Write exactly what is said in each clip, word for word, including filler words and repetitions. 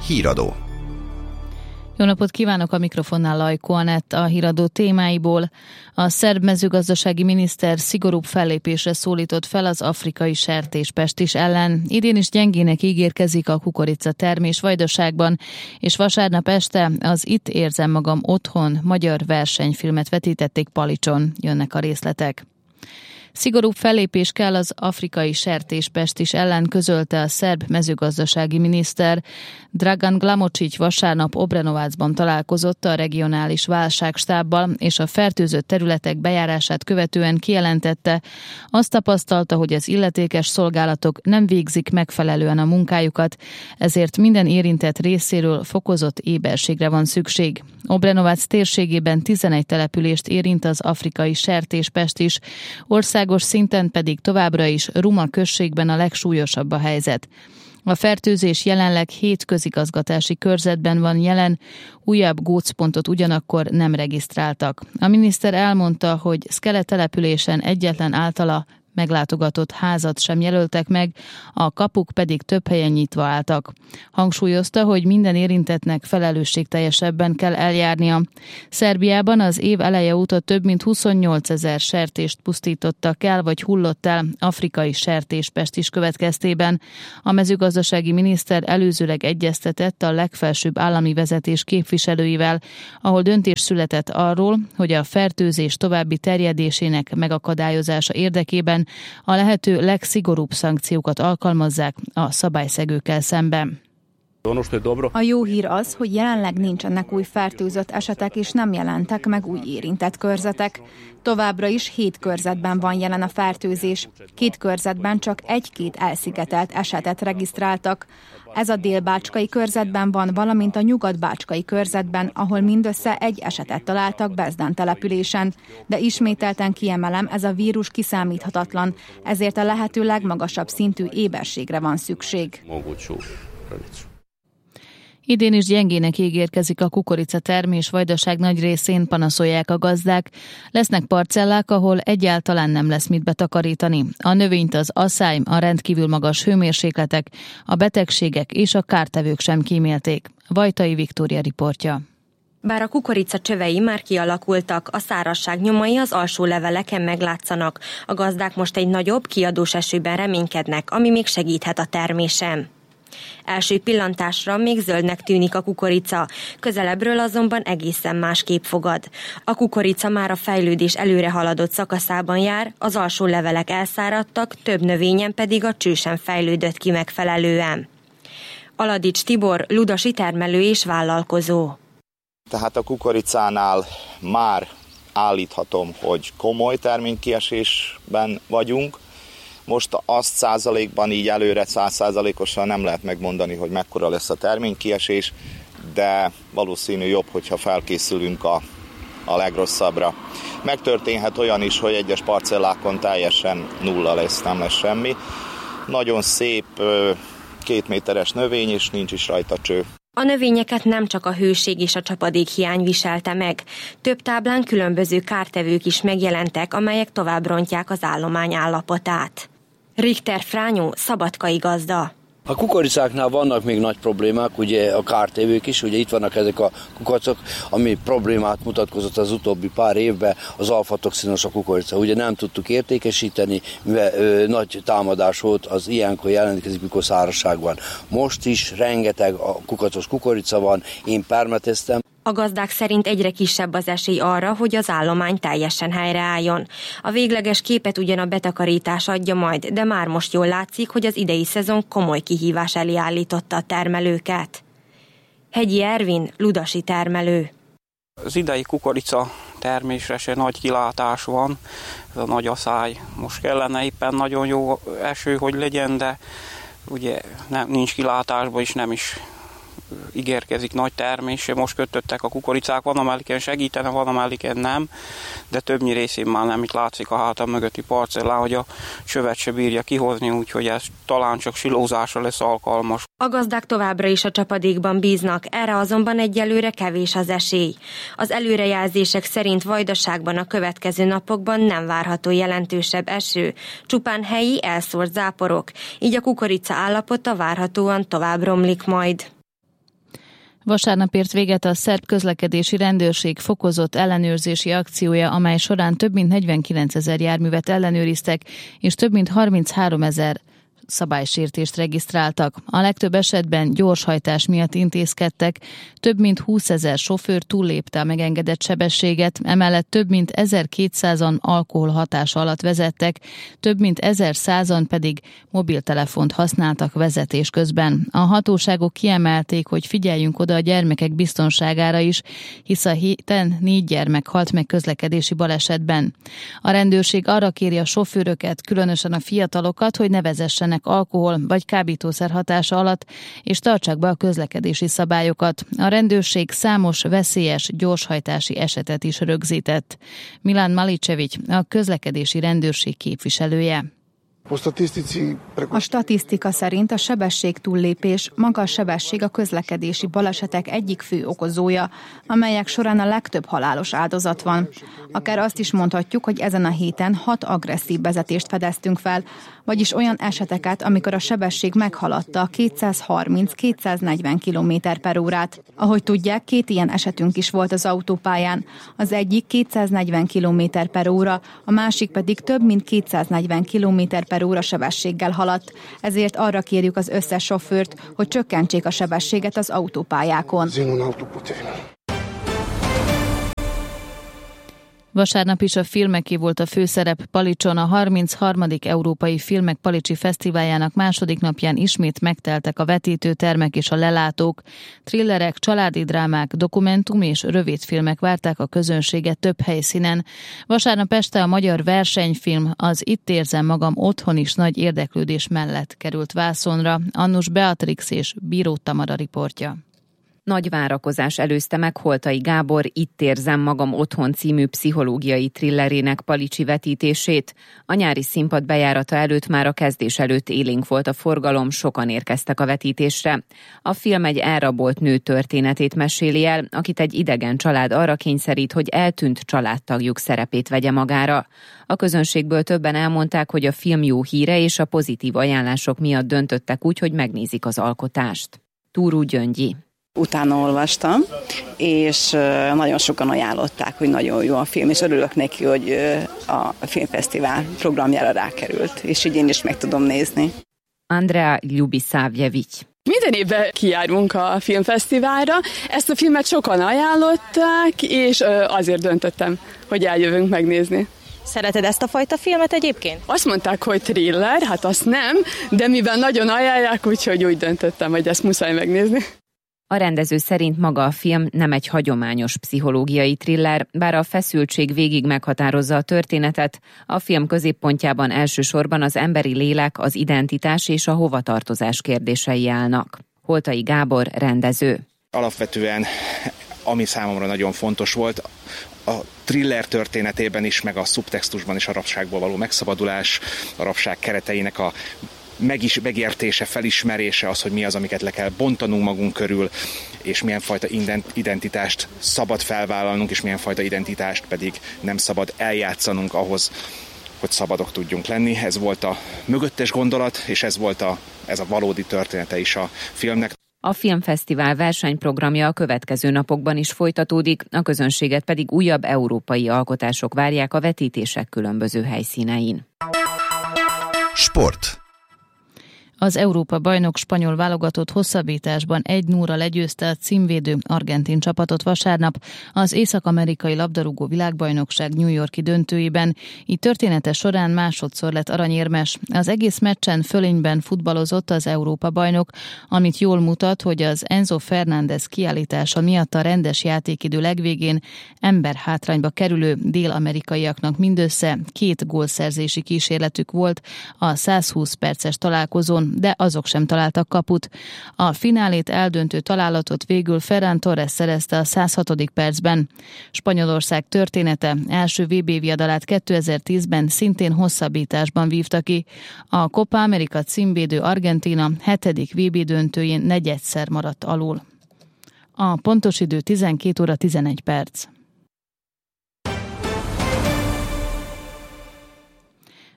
Híradó. Jó napot kívánok, a mikrofonnál Lajko Anett. A híradó témáiból: a szerb mezőgazdasági miniszter szigorúbb fellépésre szólított fel az afrikai sertéspestis ellen. Idén is gyengének ígérkezik a kukorica termés Vajdaságban, és vasárnap este az Itt érzem magam otthon magyar versenyfilmet vetítették Palicson. Jönnek a részletek. Szigorúbb fellépés kell az afrikai sertéspestis ellen, közölte a szerb mezőgazdasági miniszter. Dragan Glamocic vasárnap Obrenovácban találkozott a regionális válságstábbal, és a fertőzött területek bejárását követően kijelentette, azt tapasztalta, hogy az illetékes szolgálatok nem végzik megfelelően a munkájukat, ezért minden érintett részéről fokozott éberségre van szükség. Obrenovác térségében tizenegy települést érint az afrikai sertéspestis, országos szinten pedig továbbra is Ruma községben a legsúlyosabb a helyzet. A fertőzés jelenleg hét közigazgatási körzetben van jelen, újabb gócpontot ugyanakkor nem regisztráltak. A miniszter elmondta, hogy Szkele településen egyetlen általa meglátogatott házat sem jelöltek meg, a kapuk pedig több helyen nyitva álltak. Hangsúlyozta, hogy minden érintettnek felelősségteljesebben kell eljárnia. Szerbiában az év eleje óta több mint huszonnyolcezer sertést pusztítottak el, vagy hullott el afrikai sertéspestis következtében. A mezőgazdasági miniszter előzőleg egyeztetett a legfelsőbb állami vezetés képviselőivel, ahol döntés született arról, hogy a fertőzés további terjedésének megakadályozása érdekében a lehető legszigorúbb szankciókat alkalmazzák a szabályszegőkkel szemben. A jó hír az, hogy jelenleg nincsenek új fertőzött esetek, és nem jelentek meg új érintett körzetek. Továbbra is hét körzetben van jelen a fertőzés. Két körzetben csak egy-két elszigetelt esetet regisztráltak. Ez a délbácskai körzetben van, valamint a nyugatbácskai körzetben, ahol mindössze egy esetet találtak Bezdán településen. De ismételten kiemelem, ez a vírus kiszámíthatatlan, ezért a lehető legmagasabb szintű éberségre van szükség. Idén is gyengének ígérkezik a kukorica termés, Vajdaság nagy részén, panaszolják a gazdák. Lesznek parcellák, ahol egyáltalán nem lesz mit betakarítani. A növényt az asszály, a rendkívül magas hőmérsékletek, a betegségek és a kártevők sem kímélték. Vajtai Viktória riportja. Bár a kukorica csövei már kialakultak, a szárazság nyomai az alsó leveleken meglátszanak. A gazdák most egy nagyobb, kiadós esőben reménykednek, ami még segíthet a termésen. Első pillantásra még zöldnek tűnik a kukorica, közelebbről azonban egészen más kép fogad. A kukorica már a fejlődés előre haladott szakaszában jár, az alsó levelek elszáradtak, több növényen pedig a cső sem fejlődött ki megfelelően. Aladics Tibor, ludasi termelő és vállalkozó. Tehát a kukoricánál már állíthatom, hogy komoly terménykiesésben vagyunk. Most azt százalékban így előre száz százalékosan nem lehet megmondani, hogy mekkora lesz a terménykiesés, de valószínű jobb, hogyha felkészülünk a, a legrosszabbra. Megtörténhet olyan is, hogy egyes parcellákon teljesen nulla lesz, nem lesz semmi. Nagyon szép két méteres növény, és nincs is rajta cső. A növényeket nem csak a hőség és a csapadékhiány viselte meg. Több táblán különböző kártevők is megjelentek, amelyek tovább rontják az állomány állapotát. Richter Frányó, szabadkai gazda. A kukoricáknál vannak még nagy problémák, ugye a kártevők is, ugye itt vannak ezek a kukacok, ami problémát mutatkozott az utóbbi pár évben, az alfa-toxinos a kukorica. Ugye nem tudtuk értékesíteni, mivel ö, nagy támadás volt, az ilyenkor jelentkezik, mikor szárazság van. Most is rengeteg a kukacos kukorica van, én permeteztem. A gazdák szerint egyre kisebb az esély arra, hogy az állomány teljesen helyreálljon. A végleges képet ugyan a betakarítás adja majd, de már most jól látszik, hogy az idei szezon komoly kihívás elé állította a termelőket. Hegyi Ervin, ludasi termelő. Az idei kukorica termésre se nagy kilátás van, ez a nagy asszály. Most kellene éppen nagyon jó eső, hogy legyen, de ugye nem, nincs kilátásban, és nem is ígérkezik nagy termés. Most kötöttek a kukoricák, van amelyiken segítene, van amelyiken nem, de többnyi részén már nem itt látszik a hátam mögötti parcellán, hogy a csövet se bírja kihozni, úgyhogy ez talán csak silózásra lesz alkalmas. A gazdák továbbra is a csapadékban bíznak, erre azonban egyelőre kevés az esély. Az előrejelzések szerint Vajdaságban a következő napokban nem várható jelentősebb eső, csupán helyi elszórt záporok, így a kukorica állapota várhatóan tovább romlik majd. Vasárnap ért véget a szerb közlekedési rendőrség fokozott ellenőrzési akciója, amely során több mint negyvenkilencezer járművet ellenőriztek, és több mint harmincháromezer szabálysértést regisztráltak. A legtöbb esetben gyorshajtás miatt intézkedtek, több mint húszezer sofőr túllépte a megengedett sebességet, emellett több mint ezerkétszázan alkohol hatása alatt vezettek, több mint ezerszázan pedig mobiltelefont használtak vezetés közben. A hatóságok kiemelték, hogy figyeljünk oda a gyermekek biztonságára is, hisz a héten négy gyermek halt meg közlekedési balesetben. A rendőrség arra kéri a sofőröket, különösen a fiatalokat, hogy ne vezessenek alkohol vagy kábítószer hatása alatt, és tartsák be a közlekedési szabályokat. A rendőrség számos veszélyes gyorshajtási esetet is rögzített. Milan Malicevic, a közlekedési rendőrség képviselője. A statisztika szerint a sebességtúllépés, magas sebesség a közlekedési balesetek egyik fő okozója, amelyek során a legtöbb halálos áldozat van. Akár azt is mondhatjuk, hogy ezen a héten hat agresszív vezetést fedeztünk fel, vagyis olyan eseteket, amikor a sebesség meghaladta a kétszázharminc-kétszáznegyven kilométer per órát. Ahogy tudják, két ilyen esetünk is volt az autópályán. Az egyik kétszáznegyven kilométer per óra, a másik pedig több mint kétszáznegyven kilométer per óra sebességgel haladt. Ezért arra kérjük az összes sofőrt, hogy csökkentsék a sebességet az autópályákon. Vasárnap is a filmeké volt a főszerep Palicson. A harmincharmadik Európai Filmek Palicsi Fesztiváljának második napján ismét megteltek a vetítőtermek és a lelátók. Thrillerek, családi drámák, dokumentum és rövidfilmek várták a közönséget több helyszínen. Vasárnap este a magyar versenyfilm Az Itt érzem magam otthon is nagy érdeklődés mellett került vászonra. Annus Beatrix és Bíró Tamara riportja. Nagy várakozás előzte meg Holtai Gábor Itt érzem magam otthon című pszichológiai thrillerének palicsi vetítését. A nyári színpad bejárata előtt már a kezdés előtt élénk volt a forgalom, sokan érkeztek a vetítésre. A film egy elrabolt nő történetét meséli el, akit egy idegen család arra kényszerít, hogy eltűnt családtagjuk szerepét vegye magára. A közönségből többen elmondták, hogy a film jó híre és a pozitív ajánlások miatt döntöttek úgy, hogy megnézik az alkotást. Túrú Gyöngyi. Utána olvastam, és nagyon sokan ajánlották, hogy nagyon jó a film, és örülök neki, hogy a filmfesztivál programjára rákerült, és így én is meg tudom nézni. Andrea Ljubisavljevic. Minden évben kijárunk a filmfesztiválra, ezt a filmet sokan ajánlották, és azért döntöttem, hogy eljövünk megnézni. Szereted ezt a fajta filmet egyébként? Azt mondták, hogy thriller, hát azt nem, de mivel nagyon ajánlják, úgyhogy úgy döntöttem, hogy ezt muszáj megnézni. A rendező szerint maga a film nem egy hagyományos pszichológiai thriller, bár a feszültség végig meghatározza a történetet. A film középpontjában elsősorban az emberi lélek, az identitás és a hovatartozás kérdései állnak. Holtai Gábor, rendező. Alapvetően, ami számomra nagyon fontos volt, a thriller történetében is, meg a szubtextusban is a rabságból való megszabadulás, a rabság kereteinek a Meg is, megértése, felismerése, az, hogy mi az, amiket le kell bontanunk magunk körül, és milyen fajta identitást szabad felvállalnunk, és milyen fajta identitást pedig nem szabad eljátszanunk ahhoz, hogy szabadok tudjunk lenni. Ez volt a mögöttes gondolat, és ez volt a, ez a valódi története is a filmnek. A filmfesztivál versenyprogramja a következő napokban is folytatódik, a közönséget pedig újabb európai alkotások várják a vetítések különböző helyszínein. Sport. Az Európa-bajnok spanyol válogatott hosszabbításban egy nulla legyőzte a címvédő argentin csapatot vasárnap az észak-amerikai labdarúgó világbajnokság New York-i döntőiben. Így története során másodszor lett aranyérmes. Az egész meccsen fölényben futballozott az Európa-bajnok, amit jól mutat, hogy az Enzo Fernández kiállítása miatt a rendes játékidő legvégén emberhátrányba kerülő dél-amerikaiaknak mindössze két gólszerzési kísérletük volt a százhúsz perces találkozón, de azok sem találtak kaput. A finálét eldöntő találatot végül Ferran Torres szerezte a százhatodik percben. Spanyolország története első vé bé viadalát kétezer-tízben szintén hosszabbításban vívta ki. A Copa America címvédő Argentína hetedik vé bé döntőjén negyedszer maradt alul. A pontos idő tizenkét óra tizenegy perc.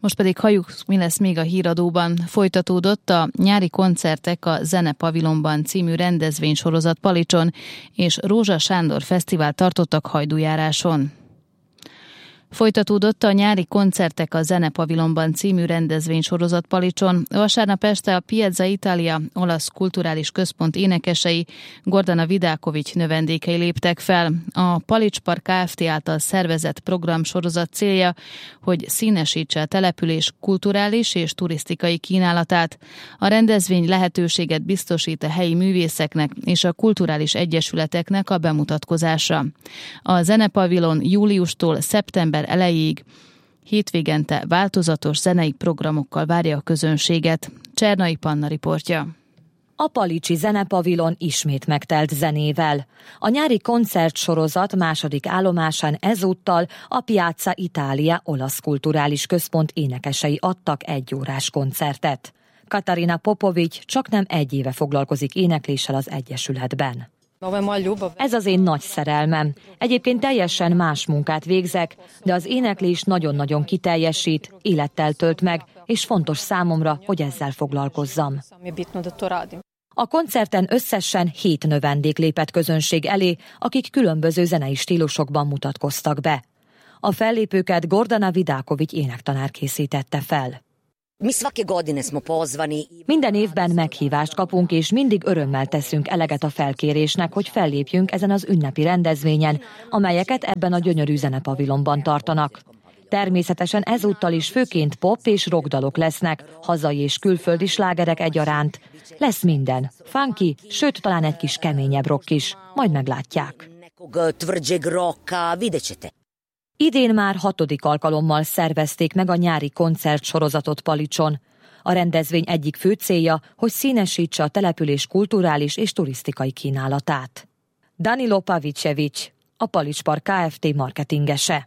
Most pedig halljuk, mi lesz még a híradóban. Folytatódott a Nyári koncertek a Zenepavilonban című rendezvénysorozat Palicson, és Rózsa Sándor fesztivál tartottak Hajdújáráson. Folytatódott a Nyári koncertek a Zenepavilonban című rendezvénysorozat Palicson. Vasárnap este a Piazza Italia olasz kulturális központ énekesei, Gordana Vidákovics növendékei léptek fel. A Palics Park Kft. Által szervezett programsorozat célja, hogy színesítse a település kulturális és turisztikai kínálatát. A rendezvény lehetőséget biztosít a helyi művészeknek és a kulturális egyesületeknek a bemutatkozásra. A Zenepavilon júliustól szeptember elejéig hétvégente változatos zenei programokkal várja a közönséget. Csernai Panna riportja. A palicsi Zenepavilon ismét megtelt zenével. A nyári koncertsorozat második állomásán ezúttal a Piazza Italia olasz kulturális központ énekesei adtak egy órás koncertet. Katarina Popovics csaknem egy éve foglalkozik énekléssel az egyesületben. Ez az én nagy szerelmem. Egyébként teljesen más munkát végzek, de az éneklés nagyon-nagyon kiteljesít, élettel tölt meg, és fontos számomra, hogy ezzel foglalkozzam. A koncerten összesen hét növendék lépett közönség elé, akik különböző zenei stílusokban mutatkoztak be. A fellépőket Gordana Vidákovics énektanár készítette fel. Minden évben meghívást kapunk, és mindig örömmel teszünk eleget a felkérésnek, hogy fellépjünk ezen az ünnepi rendezvényen, amelyeket ebben a gyönyörű zenepavilonban tartanak. Természetesen ezúttal is főként pop és rockdalok lesznek, hazai és külföldi slágerek egyaránt. Lesz minden, funky, sőt talán egy kis keményebb rock is, majd meglátják. Idén már hatodik alkalommal szervezték meg a nyári koncertsorozatot Palicson. A rendezvény egyik fő célja, hogy színesítse a település kulturális és turisztikai kínálatát. Danilo Pavicevic, a Palics Park Kft. Marketingese.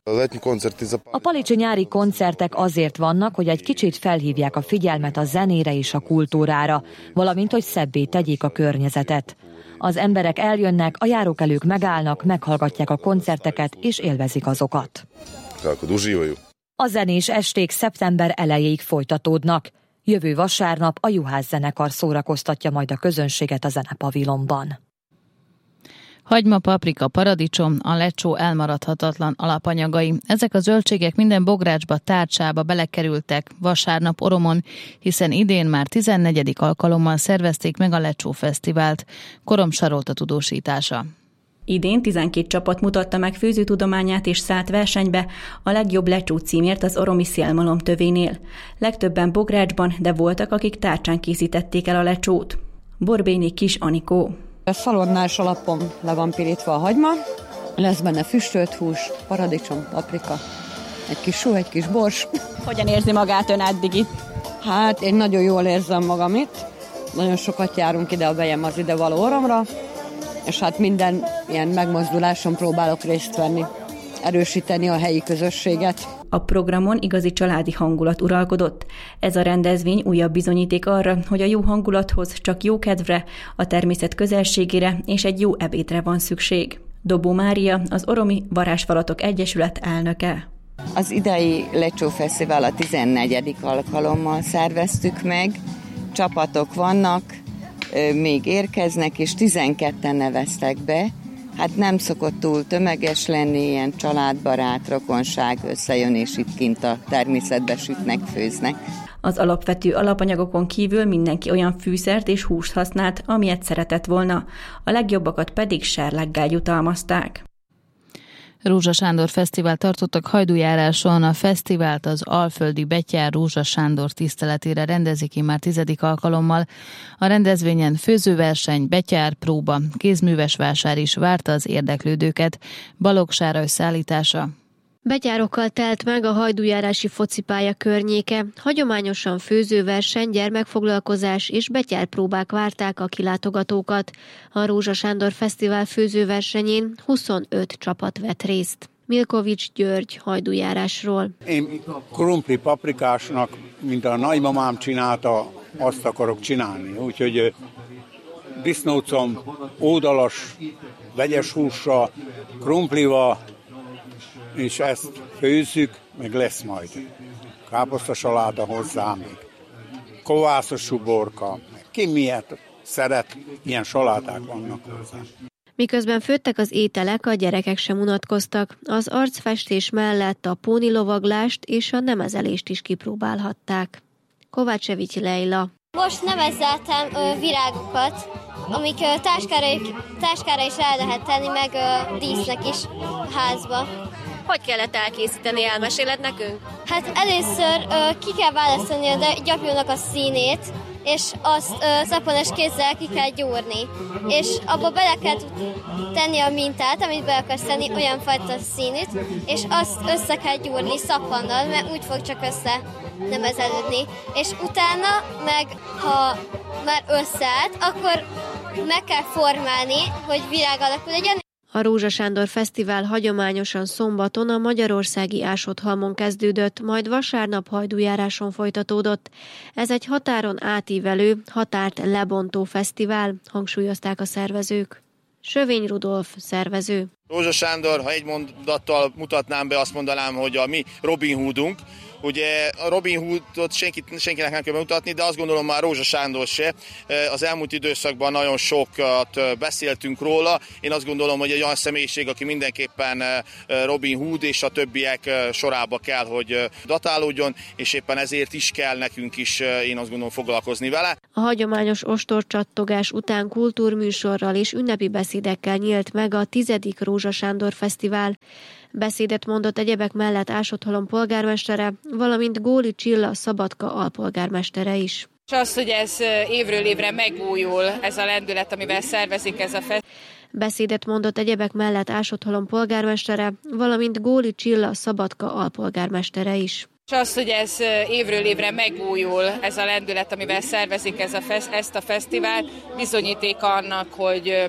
A palicsi nyári koncertek azért vannak, hogy egy kicsit felhívják a figyelmet a zenére és a kultúrára, valamint hogy szebbé tegyék a környezetet. Az emberek eljönnek, a járókelők megállnak, meghallgatják a koncerteket és élvezik azokat. A zenés esték szeptember elejéig folytatódnak. Jövő vasárnap a Juhász zenekar szórakoztatja majd a közönséget a Zenepavilonban. Hagyma, paprika, paradicsom, a lecsó elmaradhatatlan alapanyagai. Ezek a zöldségek minden bográcsba, tárcsába belekerültek vasárnap Oromon, hiszen idén már tizennegyedik alkalommal szervezték meg a Lecsó Fesztivált. Korom Sarolta tudósítása. Idén tizenkét csapat mutatta meg főzőtudományát és szállt versenybe a legjobb lecsó címért az oromi szélmalom tövénél. Legtöbben bográcsban, de voltak, akik tárcsán készítették el a lecsót. Borbéni Kis Anikó. A szalonnás alapon le van pirítva a hagyma, lesz benne füstölt hús, paradicsom, paprika, egy kis só, egy kis bors. Hogyan érzi magát ön eddig itt? Hát én nagyon jól érzem magam itt, nagyon sokat járunk ide a Bejem az ide való Oromra, és hát minden ilyen megmozduláson próbálok részt venni, erősíteni a helyi közösséget. A programon igazi családi hangulat uralkodott. Ez a rendezvény újabb bizonyíték arra, hogy a jó hangulathoz csak jó kedvre, a természet közelségére és egy jó ebédre van szükség. Dobó Mária, az Oromi Varázsfalatok Egyesület elnöke. Az idei Lecsó Fesztivál a tizennegyedik alkalommal szerveztük meg. Csapatok vannak, még érkeznek, és tizenketten neveztek be. Hát nem szokott túl tömeges lenni, ilyen családbarát, rokonság összejön, és itt kint a természetbe sütnek, főznek. Az alapvető alapanyagokon kívül mindenki olyan fűszert és húst használt, amilyet szeretett volna. A legjobbakat pedig serleggel jutalmazták. Rózsa Sándor fesztivál tartottak Hajdújáráson. A fesztivált az alföldi betyár Rózsa Sándor tiszteletére rendezik ki már tizedik alkalommal. A rendezvényen főzőverseny, betyár próba, kézműves vásár is várta az érdeklődőket. Balogh Sára összeállítása. Betyárokkal telt meg a hajdújárási focipálya környéke. Hagyományosan főzőverseny, gyermekfoglalkozás és betyárpróbák várták a kilátogatókat. A Rózsa Sándor Fesztivál főzőversenyén huszonöt csapat vett részt. Milkovics György Hajdújárásról. Én krumpli paprikásnak, mint a nagymamám csinálta, azt akarok csinálni. Úgyhogy disznócom, ódalas, vegyes hússal, krumplival, és ezt főzzük, meg lesz majd. káposztasaláta hozzá, még kovászos uborka, ki miért szeret, ilyen saláták vannak hozzá. Miközben főttek az ételek, a gyerekek sem unatkoztak. Az arcfestés mellett a pónilovaglást és a nemezelést is kipróbálhatták. Kovácsevics Leila. Most nemezeltem ö, virágokat, amik ö, táskára, táskára is el lehet tenni, meg ö, dísznek is a házba. Hogy kellett elkészíteni, elmeséled nekünk? Hát először ö, ki kell választani a gyapjónak a színét, és azt ö, szaponos kézzel ki kell gyúrni. És abba bele kell tenni a mintát, amit be akarsz tenni, olyan fajta színűt, és azt össze kell gyúrni szappannal, mert úgy fog csak össze nemezelődni. És utána meg, ha már összeállt, akkor meg kell formálni, hogy virág alakú legyen. A Rózsa Sándor Fesztivál hagyományosan szombaton a magyarországi Ásotthalmon kezdődött, majd vasárnap Hajdújáráson folytatódott. Ez egy határon átívelő, határt lebontó fesztivál, hangsúlyozták a szervezők. Sövény Rudolf, szervező. Rózsa Sándor, ha egy mondattal mutatnám be, azt mondanám, hogy a mi Robin Hoodunk. Ugye a Robin Hoodot senki, senkinek nem kell bemutatni, de azt gondolom már Rózsa Sándor se. Az elmúlt időszakban nagyon sokat beszéltünk róla. Én azt gondolom, hogy egy olyan személyiség, aki mindenképpen Robin Hood és a többiek sorába kell, hogy datálódjon, és éppen ezért is kell nekünk is, én azt gondolom, foglalkozni vele. A hagyományos ostorcsattogás után kultúrműsorral és ünnepi beszédekkel nyílt meg a tizedik Rózsa Sándor Fesztivál. Beszédet mondott egyebek mellett Ásotthalom polgármestere, valamint Góli Csilla Szabadka alpolgármestere is. És az, hogy ez évről évre megújul, ez a lendület, amivel szervezik ez a fesztivál. Beszédet mondott egyebek mellett Ásotthalom polgármestere, valamint Góli Csilla Szabadka alpolgármestere is. És az, hogy ez évről évre megújul, ez a lendület, amivel szervezik ez a fesz, ezt a fesztivált, bizonyíték annak, hogy